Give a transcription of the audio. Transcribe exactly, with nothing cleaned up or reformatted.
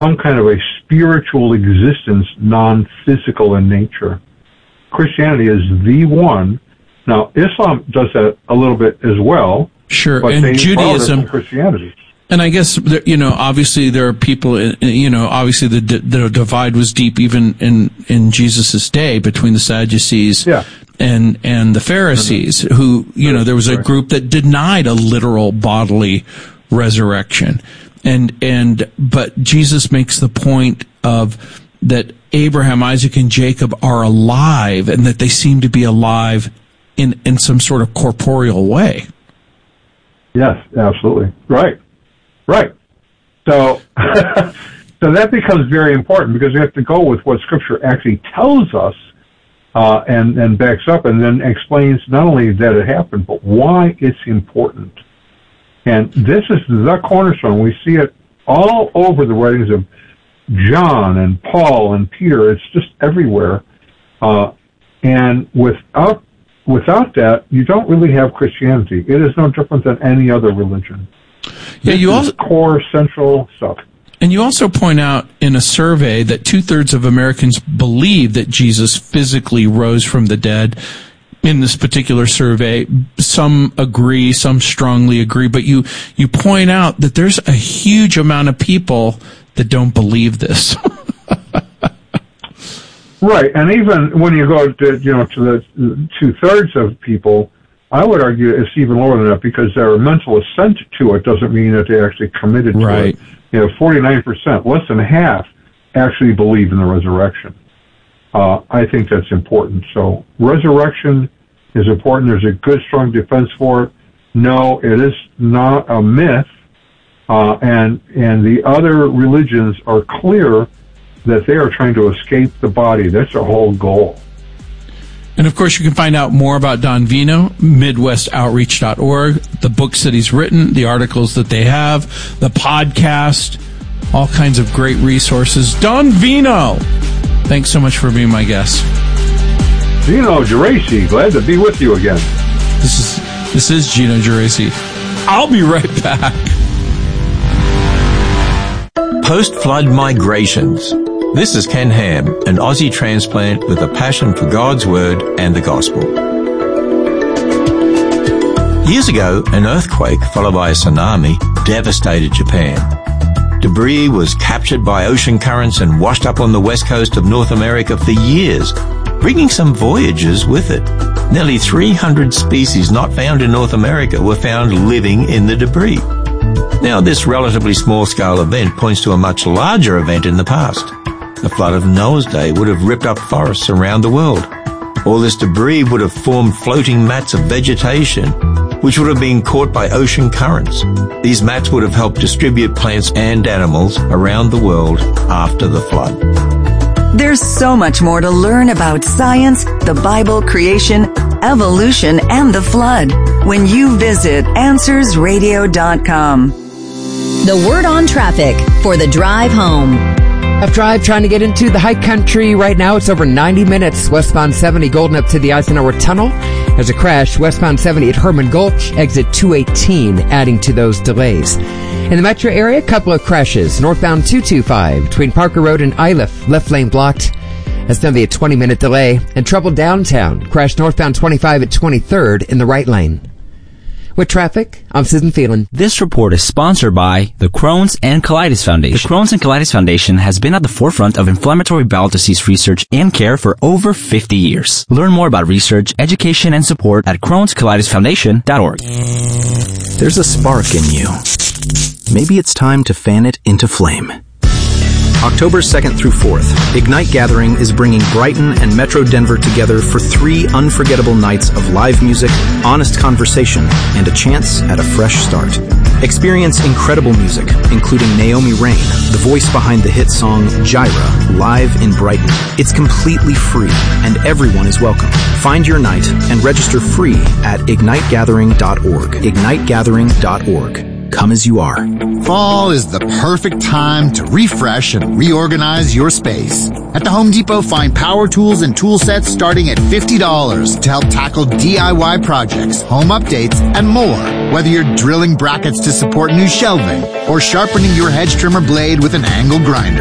some kind of a spiritual existence, non-physical in nature. Christianity is the one. Now, Islam does that a little bit as well. Sure, but and they Judaism, Christianity. And I guess, you know, obviously there are people, you know, obviously the the divide was deep even in, in Jesus' day between the Sadducees yeah. and, and the Pharisees, mm-hmm. who, you know, there was a group that denied a literal bodily resurrection. And, and, but Jesus makes the point of that Abraham, Isaac, and Jacob are alive and that they seem to be alive in, in some sort of corporeal way. Yes, absolutely. Right. Right. So, so that becomes very important because we have to go with what Scripture actually tells us uh, and, and backs up and then explains not only that it happened, but why it's important. And this is the cornerstone. We see it all over the writings of John and Paul and Peter. It's just everywhere. Uh, and without without that, you don't really have Christianity. It is no different than any other religion. Yeah, you also core central stuff. And you also point out in a survey that two-thirds of Americans believe that Jesus physically rose from the dead. In this particular survey, some agree, some strongly agree, but you, you point out that there's a huge amount of people that don't believe this. Right, and even when you go to, you know, to the two-thirds of people, I would argue it's even lower than that because their mental assent to it doesn't mean that they actually committed to right. it. You know, forty-nine percent, less than half, actually believe in the resurrection. Uh, I think that's important. So resurrection is important. There's a good, strong defense for it. No, it is not a myth. Uh, and and the other religions are clear that they are trying to escape the body. That's their whole goal. And, of course, you can find out more about Don Vino, midwest outreach dot org, the books that he's written, the articles that they have, the podcast, all kinds of great resources. Don Vino, thanks so much for being my guest. Gino Geraci, glad to be with you again. This is this is Gino Geraci. I'll be right back. Post-flood migrations. This is Ken Ham, an Aussie transplant with a passion for God's Word and the Gospel. Years ago, an earthquake followed by a tsunami devastated Japan. Debris was captured by ocean currents and washed up on the west coast of North America for years, bringing some voyagers with it. Nearly three hundred species not found in North America were found living in the debris. Now, this relatively small-scale event points to a much larger event in the past. The flood of Noah's day would have ripped up forests around the world. All this debris would have formed floating mats of vegetation, which would have been caught by ocean currents. These mats would have helped distribute plants and animals around the world after the flood. There's so much more to learn about science, the Bible, creation, evolution, and the flood when you visit answers radio dot com. The word on traffic for the drive home. Tough drive trying to get into the high country right now. It's over ninety minutes. Westbound seventy, Golden up to the Eisenhower Tunnel. There's a crash. Westbound seventy at Herman Gulch, exit two eighteen, adding to those delays. In the metro area, a couple of crashes. Northbound two twenty-five between Parker Road and Iliff, left lane blocked. That's going to be a twenty-minute delay. And trouble downtown. Crash northbound twenty-five at twenty-third in the right lane. With traffic, I'm Susan Phelan. This report is sponsored by the Crohn's and Colitis Foundation. The Crohn's and Colitis Foundation has been at the forefront of inflammatory bowel disease research and care for over fifty years. Learn more about research, education, and support at crohns colitis foundation dot org. There's a spark in you. Maybe it's time to fan it into flame. October second through fourth, Ignite Gathering is bringing Brighton and Metro Denver together for three unforgettable nights of live music, honest conversation, and a chance at a fresh start. Experience incredible music, including Naomi Rain, the voice behind the hit song Gyra, live in Brighton. It's completely free, and everyone is welcome. Find your night and register free at ignite gathering dot org. ignite gathering dot org. come as you are. Fall is the perfect time to refresh and reorganize your space. At the Home Depot, find power tools and tool sets starting at fifty dollars to help tackle D I Y projects, home updates, and more. Whether you're drilling brackets to support new shelving or sharpening your hedge trimmer blade with an angle grinder,